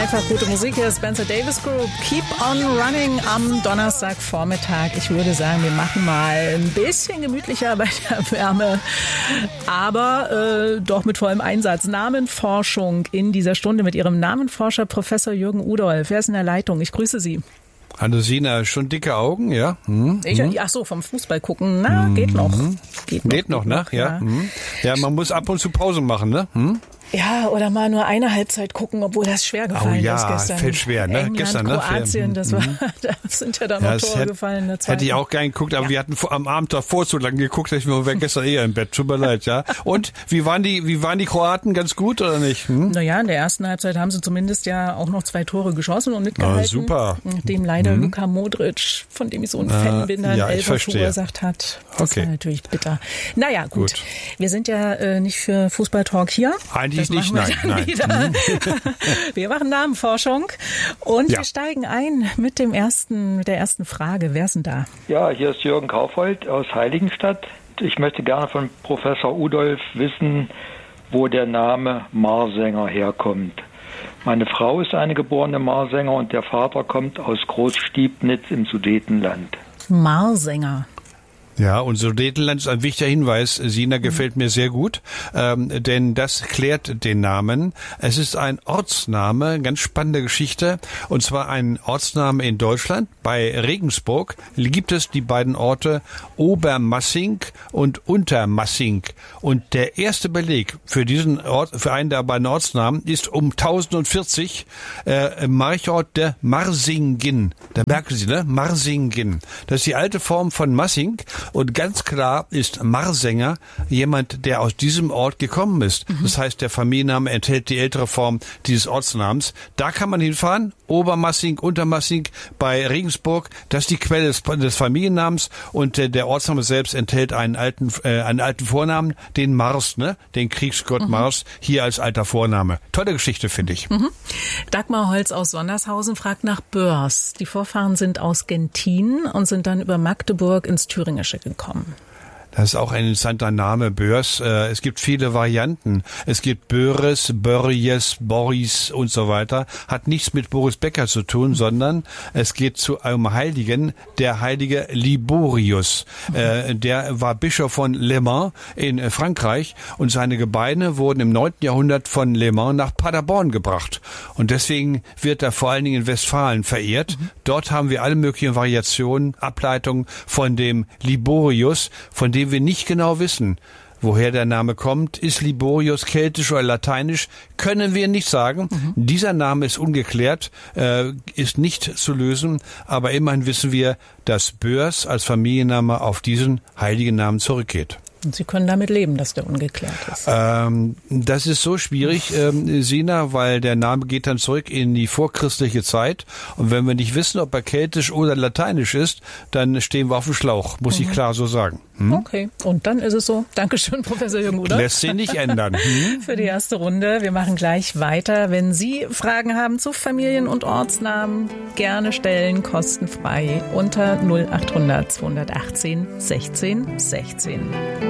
Einfach gute Musik. Hier ist Spencer Davis Group. Keep on Running am Donnerstagvormittag. Ich würde sagen, wir machen mal ein bisschen gemütlicher bei der Wärme, aber doch mit vollem Einsatz. Namenforschung in dieser Stunde mit Ihrem Namenforscher Professor Jürgen Udolph. Wer ist in der Leitung? Ich grüße Sie. Hallo Sina, schon dicke Augen, ja? Ach so, vom Fußball gucken. Na, geht noch. Geht noch, ja. Ja, man muss ab und zu Pause machen, ne? Ja, oder mal nur eine Halbzeit gucken, obwohl das schwer gefallen ist gestern. Fällt schwer, ne? England, gestern, Kroatien, das war, da sind ja dann noch Tore gefallen. Hätte ich auch gern geguckt, aber wir hatten am Abend davor zu lange geguckt, dass wir gestern eher im Bett. Tut mir leid, ja. Und wie waren die Kroaten, ganz gut oder nicht? Naja, in der ersten Halbzeit haben sie zumindest ja auch noch 2 Tore geschossen und mitgehalten. Super. Nachdem leider Luka Modric, von dem ich so ein Fan bin, einen Elfer verursacht hat. Das war natürlich bitter. Naja, gut. Wir sind ja nicht für Fußballtalk hier. Eigentlich nicht, nein. Wir machen Namenforschung und wir steigen ein mit der ersten Frage. Wer ist denn da? Ja, hier ist Jürgen Kaufhold aus Heiligenstadt. Ich möchte gerne von Professor Udolph wissen, wo der Name Marsänger herkommt. Meine Frau ist eine geborene Marsänger und der Vater kommt aus Großstiebnitz im Sudetenland. Marsänger. Ja, und Sudetenland ist ein wichtiger Hinweis. Sina gefällt mir sehr gut, denn das klärt den Namen. Es ist ein Ortsname, ganz spannende Geschichte, und zwar ein Ortsname in Deutschland. Bei Regensburg gibt es die beiden Orte Obermassing und Untermassing. Und der erste Beleg für diesen Ort, für einen der beiden Ortsnamen, ist um 1040 Marchort der Marsingen. Da merken Sie, ne? Marsingen. Das ist die alte Form von Massing. Und ganz klar ist Marsänger jemand, der aus diesem Ort gekommen ist. Das heißt, der Familienname enthält die ältere Form dieses Ortsnamens. Da kann man hinfahren. Obermassing, Untermassing bei Regensburg. Das ist die Quelle des Familiennamens. Und der Ortsname selbst enthält einen alten Vornamen, den Mars, ne? Den Kriegsgott Mars, hier als alter Vorname. Tolle Geschichte, finde ich. Dagmar Holz aus Sondershausen fragt nach Börs. Die Vorfahren sind aus Gentin und sind dann über Magdeburg ins Thüringische gekommen. Das ist auch ein interessanter Name, Börs. Es gibt viele Varianten. Es gibt Böres, Börjes, Boris und so weiter. Hat nichts mit Boris Becker zu tun, sondern es geht zu einem Heiligen, der heilige Liborius. Der war Bischof von Le Mans in Frankreich und seine Gebeine wurden im 9. Jahrhundert von Le Mans nach Paderborn gebracht. Und deswegen wird er vor allen Dingen in Westfalen verehrt. Dort haben wir alle möglichen Variationen, Ableitungen von dem Liborius, von dem wir nicht genau wissen, woher der Name kommt. Ist Liborius keltisch oder lateinisch? Können wir nicht sagen. Dieser Name ist ungeklärt, ist nicht zu lösen, aber immerhin wissen wir, dass Börs als Familienname auf diesen heiligen Namen zurückgeht. Und Sie können damit leben, dass der ungeklärt ist. Das ist so schwierig, Sina, weil der Name geht dann zurück in die vorchristliche Zeit. Und wenn wir nicht wissen, ob er keltisch oder lateinisch ist, dann stehen wir auf dem Schlauch, muss ich klar so sagen. Okay, und dann ist es so. Dankeschön, Professor Jürgen Udolph. Lässt sich nicht ändern. Für die erste Runde. Wir machen gleich weiter. Wenn Sie Fragen haben zu Familien- und Ortsnamen, gerne stellen, kostenfrei unter 0800 218 16 16.